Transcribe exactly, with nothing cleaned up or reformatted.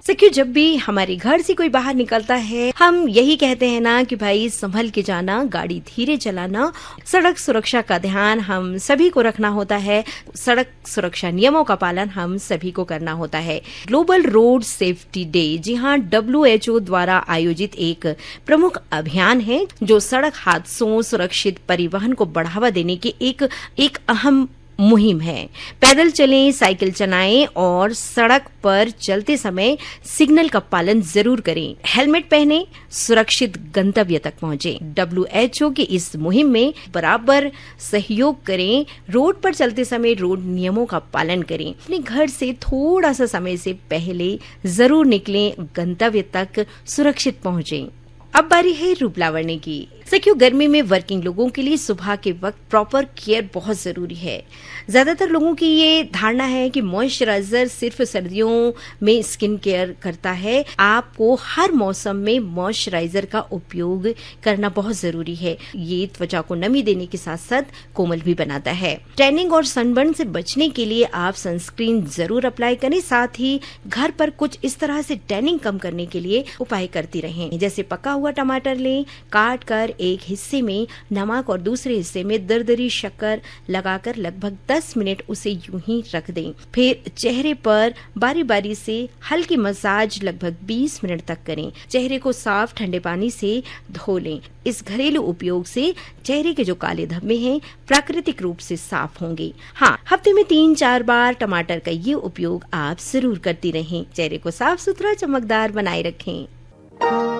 सखियो, जब भी हमारे घर से कोई बाहर निकलता है, हम यही कहते हैं ना कि भाई संभल के जाना, गाड़ी धीरे चलाना। सड़क सुरक्षा का ध्यान हम सभी को रखना होता है। सड़क सुरक्षा नियमों का पालन हम सभी को करना होता है। ग्लोबल रोड सेफ्टी डे, जी हाँ, डब्ल्यू एच ओ द्वारा आयोजित एक प्रमुख अभियान है जो सड़क हादसों, सुरक्षित परिवहन को बढ़ावा देने की एक एक अहम मुहिम है। पैदल चलें, साइकिल चलाएं और सड़क पर चलते समय सिग्नल का पालन जरूर करें। हेलमेट पहनें, सुरक्षित गंतव्य तक पहुंचें। डब्ल्यू एच ओ की इस मुहिम में बराबर सहयोग करें। रोड पर चलते समय रोड नियमों का पालन करें। अपने घर से थोड़ा सा समय से पहले जरूर निकलें, गंतव्य तक सुरक्षित पहुंचें। अब बारी है रूप लावण्य की। सखियों, गर्मी में वर्किंग लोगों के लिए सुबह के वक्त प्रॉपर केयर बहुत जरूरी है। ज्यादातर लोगों की ये धारणा है कि मॉइस्चराइजर सिर्फ सर्दियों में स्किन केयर करता है। आपको हर मौसम में मॉइस्चराइजर का उपयोग करना बहुत जरूरी है। ये त्वचा को नमी देने के साथ साथ कोमल भी बनाता है। टैनिंग और सनबर्न से बचने के लिए आप सनस्क्रीन जरूर अप्लाई करें। साथ ही घर पर कुछ इस तरह से टैनिंग कम करने के लिए उपाय करती रहें। जैसे पका हुआ टमाटर लें, काट कर एक हिस्से में नमक और दूसरे हिस्से में दरदरी शक्कर लगाकर लगभग दस मिनट उसे यूं ही रख दें। फिर चेहरे पर बारी बारी से हल्की मसाज लगभग बीस मिनट तक करें। चेहरे को साफ ठंडे पानी से धो लें। इस घरेलू उपयोग से चेहरे के जो काले धब्बे हैं प्राकृतिक रूप से साफ होंगे। हाँ, हफ्ते में तीन चार बार टमाटर का ये उपयोग आप जरूर करती रहें। चेहरे को साफ सुथरा चमकदार बनाए रखें।